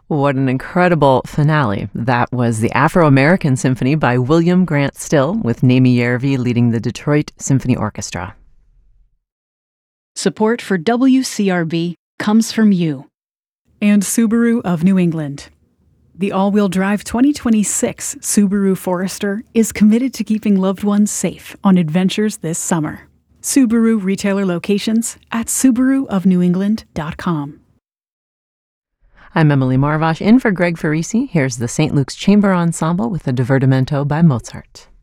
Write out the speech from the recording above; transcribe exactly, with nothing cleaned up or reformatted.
What an incredible finale. That was the Afro-American Symphony by William Grant Still, with Naomi Yervi leading the Detroit Symphony Orchestra. Support for W C R B comes from you. And Subaru of New England. The all-wheel drive twenty twenty-six Subaru Forester is committed to keeping loved ones safe on adventures this summer. Subaru retailer locations at subaru of new england dot com. I'm Emily Marvash, in for Greg Farisi. Here's the Saint Luke's Chamber Ensemble with a Divertimento by Mozart.